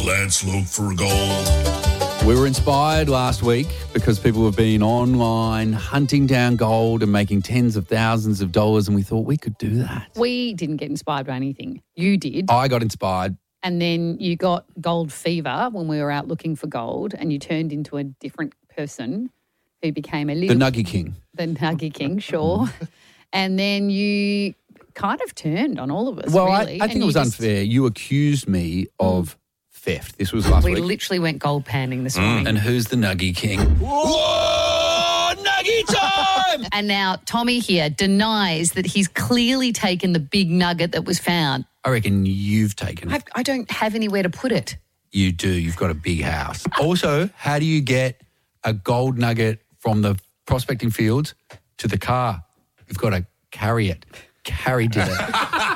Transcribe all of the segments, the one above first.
Let's look for gold. We were inspired last week because people have been online hunting down gold and making tens of thousands of dollars, and we thought we could do that. We didn't get inspired by anything. You did. I got inspired. And then you got gold fever when we were out looking for gold, and you turned into a different person who became a little... The Nugget King. The Nugget King, sure. And then you kind of turned on all of us, Well, really. I think it was unfair. You accused me of theft. This was last We week. literally went gold panning this morning. And who's the Nugget King? Whoa! Nugget time! And now Tommy here denies that he's clearly taken the big nugget that was found. I reckon you've taken it. I don't have anywhere to put it. You do. You've got a big house. Also, how do you get a gold nugget from the prospecting fields to the car? You've got to carry it. Carrie did it.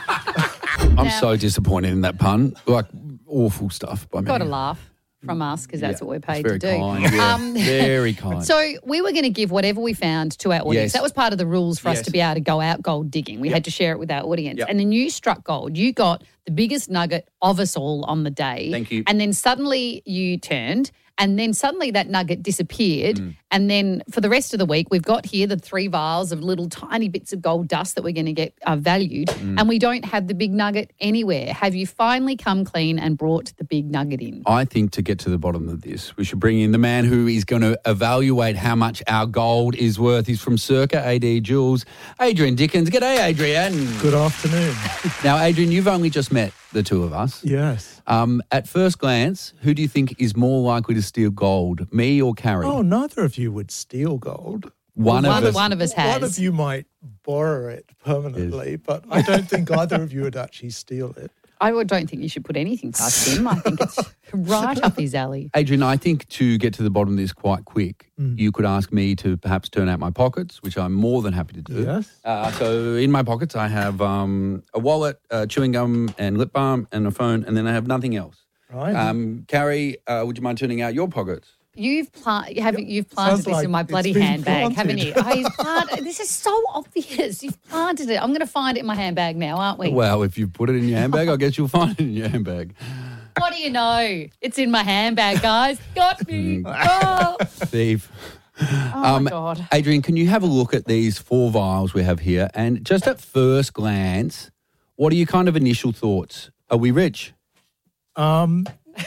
I'm so disappointed in that pun. Like, awful stuff by me. Got a laugh from us because that's what we're paid Very to do. kind, yeah. Very kind. So we were going to give whatever we found to our audience. Yes. That was part of the rules for us Yes. to be able to go out gold digging. We had to share it with our audience. Yep. And then you struck gold. You got the biggest nugget of us all on the day. Thank you. And then suddenly you turned, and then suddenly that nugget disappeared. And then for the rest of the week, we've got here the 3 vials of little tiny bits of gold dust that we're going to get valued. And we don't have the big nugget anywhere. Have you finally come clean and brought the big nugget in? I think to get to the bottom of this, we should bring in the man who is going to evaluate how much our gold is worth. He's from Circa AD Jewels, Adrian Dickens. G'day, Adrian. Good afternoon. Now, Adrian, you've only just met the two of us. Yes. At first glance, who do you think is more likely to steal gold, me or Carrie? Oh, neither of you would steal gold. One of us. One of us has. One of you might borrow it permanently, but I don't think either of you would actually steal it. I don't think you should put anything past him. I think it's right up his alley. Adrian, I think to get to the bottom of this quite quick, you could ask me to perhaps turn out my pockets, which I'm more than happy to do. Yes. So in my pockets, I have a wallet, chewing gum and lip balm and a phone, and then I have nothing else. Right. Carrie, would you mind turning out your pockets? You've planted Sounds this like in my it's bloody been handbag, planted. haven't you? Oh, he's planted. This is so obvious. You've planted it. I'm going to find it in my handbag now, aren't we? Well, if you put it in your handbag, I guess you'll find it in your handbag. What do you know? It's in my handbag, guys. Got me. Oh, Thief. my God. Adrian, can you have a look at these 4 vials we have here? And just at first glance, what are your kind of initial thoughts? Are we rich? No.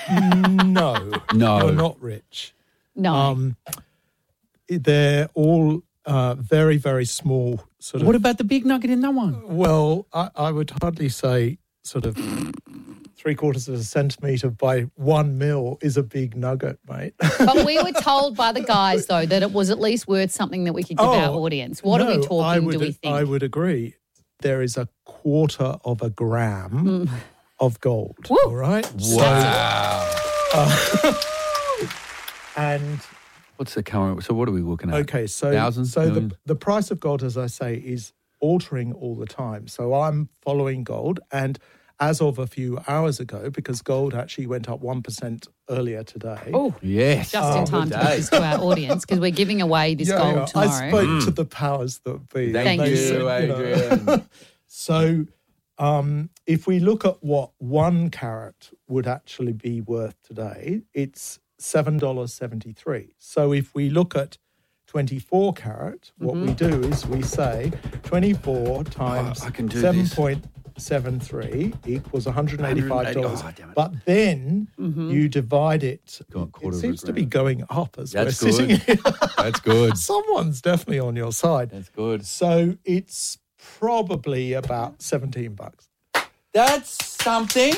No. You're not rich. No. They're all very, very small sort of... What about the big nugget in that one? Well, I would hardly say sort of 3/4 of a centimetre by 1 mil is a big nugget, mate. But we were told by the guys, though, that it was at least worth something that we could give our audience. What are we talking, do we think? I would agree. There is 1/4 of a gram of gold. Woo. All right? Wow. And What's the current? So what are we looking at? okay, so Thousands, millions? the price of gold, as I say, is altering all the time. So I'm following gold, and as of a few hours ago, because gold actually went up 1% earlier today. Oh, Yes. just in time to good give day. this to our audience because we're giving away this gold tomorrow. I spoke to the powers that be. Thank Thank you, you. Adrian. So if we look at what 1 carat would actually be worth today, it's $7.73. So if we look at 24 carat, what we do is we say 24 times I can do this. 7.73 equals $185. Oh, damn it. But then you divide it. Got a It quarter of a seems to gram. be going up as That's we're sitting good. here. That's good. Someone's definitely on your side. That's good. So it's probably about $17. That's something.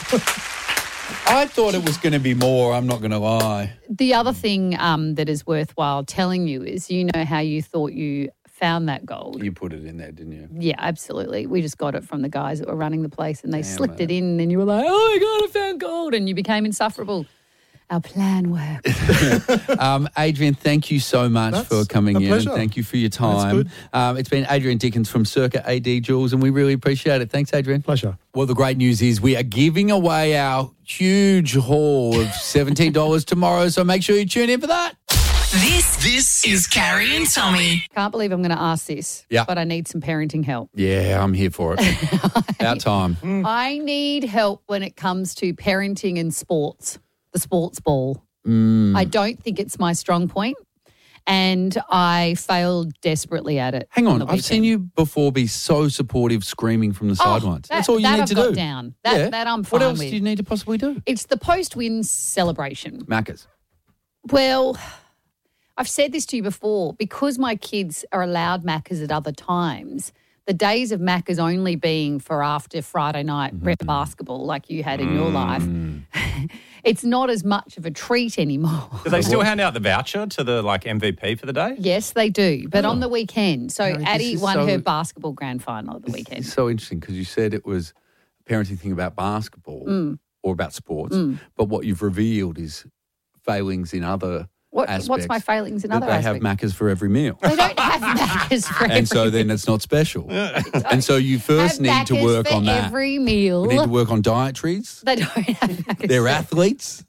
I thought it was going to be more. I'm not going to lie. The other thing that is worthwhile telling you is, you know how you thought you found that gold. You put it in there, didn't you? Yeah, absolutely. We just got it from the guys that were running the place and they Damn slipped it. it in and you were like, oh my God, I found gold, and you became insufferable. Our plan worked. Adrian, thank you so much That's for coming a in. pleasure. And thank you for your time. good. It's been Adrian Dickens from Circa AD Jewels, and we really appreciate it. Thanks, Adrian. Pleasure. Well, the great news is we are giving away our huge haul of $17 tomorrow, so make sure you tune in for that. This is Carrie and Tommy. Can't believe I'm going to ask this, Yeah. but I need some parenting help. Yeah, I'm here for it. About time. I need help when it comes to parenting and sports, the sports ball. I don't think it's my strong point, and I failed desperately at it. Hang on, the I've seen weekend. you before be so supportive, screaming from the sidelines. That's all you that need I've to got do. down. That I'm fine What else with. do you need to possibly do? It's the post-win celebration. Macca's. Well, I've said this to you before, because my kids are allowed Maccas at other times, the days of Maccas only being for after Friday night rep basketball like you had in your life, it's not as much of a treat anymore. Do they still hand out the voucher to the MVP for the day? Yes, they do, but on the weekend. So No, this Addie is won so- her basketball grand final at the weekend. It's so interesting because you said it was a parenting thing about basketball or about sports, but what you've revealed is failings in other aspects. What's my failings in that other they aspects? have Maccas for every meal. They don't have Maccas for And so every then it's not special. And so you first have need to Maccas work for on that. every meal. We need to work on dietaries. They don't have Maccas. They're athletes.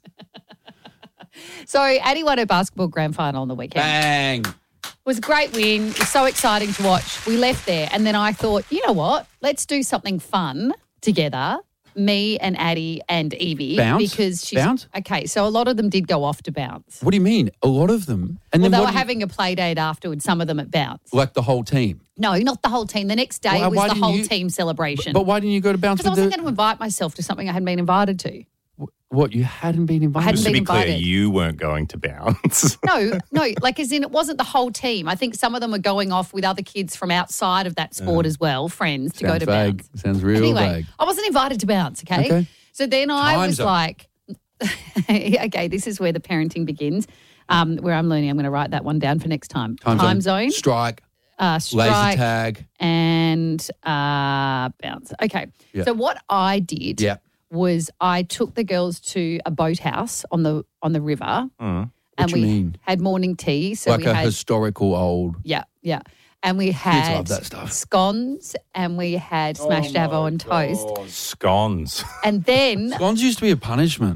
So Addie won her basketball grand final on the weekend. Bang. It was a great win. It was so exciting to watch. We left there and then I thought, you know what? Let's do something fun together. Me and Addie and Evie. Bounce? Because she's Bounce? okay. So a lot of them did go off to Bounce. What do you mean? A lot of them? And Well, then they what were do you- having a play date afterwards, some of them at Bounce. like the whole team. No, not the whole team. The next day Why was the didn't whole you- team celebration. But why didn't you go to Bounce Because I with wasn't the... going to invite myself to something I hadn't been invited to. What, you hadn't been invited? hadn't Just to been be clear, invited. you weren't going to Bounce. No, like as in it wasn't the whole team. I think some of them were going off with other kids from outside of that sport as well, friends, to go Sounds to vague. Bounce. Sounds real Anyway, vague. I wasn't invited to Bounce, okay? Okay. So then I Time was zone. like, okay, this is where the parenting begins, where I'm learning. I'm going to write that one down for next time. Time zone, Strike. strike, Laser tag. and Bounce. Okay. Yeah. So what I did Yeah. was I took the girls to a boathouse on the river, and What do we you mean? had morning tea. So Like we a had historical old... yeah. And we had love that stuff. scones and we had smashed avo and toast. Scones. And then Scones used to be a punishment.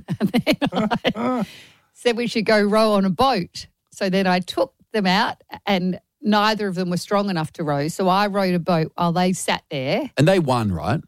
said we should go row on a boat. So then I took them out and neither of them were strong enough to row. So I rowed a boat while they sat there. And they won, right?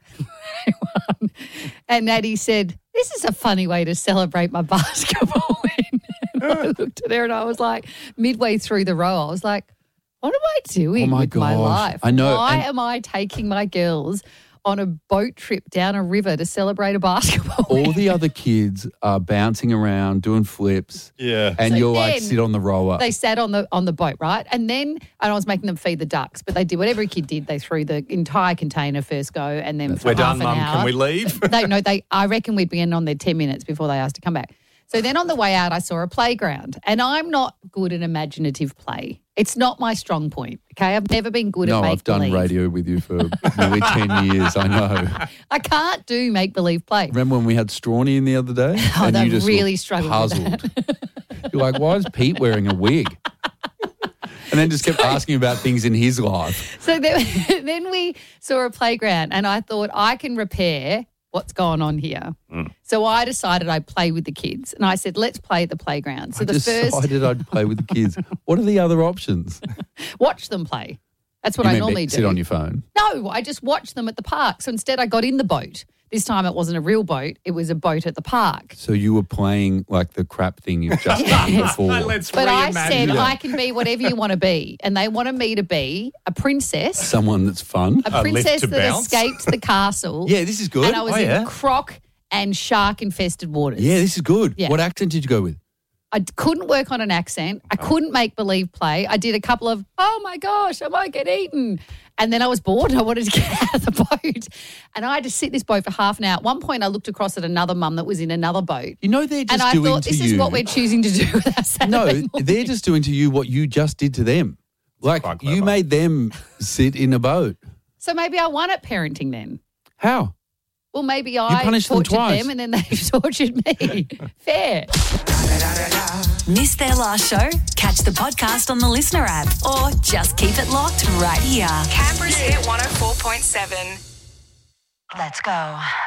And Addie said, this is a funny way to celebrate my basketball win. And I looked at her and I was like, midway through the row, I was like, what am I doing Oh my with my gosh. life? I know, Why and- am I taking my girls on a boat trip down a river to celebrate a basketball win? All the other kids are bouncing around, doing flips. Yeah. And So you're like, then sit on the rower. They sat on the boat, right? And then I was making them feed the ducks, but they did what every kid did. They threw the entire container first go, and then for We're half done, an Mum. hour, Can we leave? I reckon we'd be in on their 10 minutes before they asked to come back. So then on the way out, I saw a playground, and I'm not good at imaginative play. It's not my strong point. Okay, I've never been good at No, make I've done believe. radio with you for nearly 10 years. I know. I can't do make believe play. Remember when we had Strawny in the other day? Oh, and they you just really looked struggled with puzzled. You're like, why is Pete wearing a wig? And then just kept asking about things in his life. So then we saw a playground, and I thought I can repair what's going on here. So I decided I'd play with the kids, and I said, let's play at the playground. So I decided I'd play with the kids. What are the other options? watch them play. That's what You I mean normally do. sit on your phone. No, I just watched them at the park. So instead I got in the boat. This time it wasn't a real boat. It was a boat at the park. So you were playing like the crap thing you've just done before. Let's But I reimagine said it. I can be whatever you want to be. And they wanted me to be a princess. Someone that's fun. A lift princess to that bounce? escaped the castle. Yeah, this is good. And I was Oh, yeah. in croc and shark-infested waters. Yeah, this is good. Yeah. What accent did you go with? I couldn't work on an accent. I couldn't make believe play. I did a couple of, oh my gosh, I might get eaten. And then I was bored and I wanted to get out of the boat. And I had to sit in this boat for half an hour. At one point, I looked across at another mum that was in another boat. You know they're just And I doing thought, to this you. is what we're choosing to do with our Saturday No, morning. they're just doing to you what you just did to them. Like quite you clever. made them sit in a boat. So maybe I won at parenting then. How? Well, maybe I punished them tortured twice. them and then they tortured me. Fair. Missed their last show? Catch the podcast on the Listener app or just keep it locked right here. Canberra's Hit 104.7. Let's go.